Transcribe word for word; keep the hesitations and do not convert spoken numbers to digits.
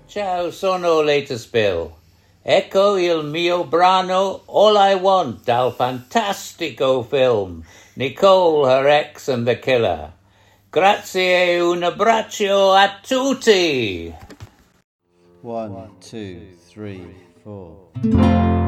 Ciao, sono latest Bill. Ecco il mio brano, All I Want, dal fantastico film Nicole, Her Ex and the Killer. Grazie e un abbraccio a tutti. One, two, three, four.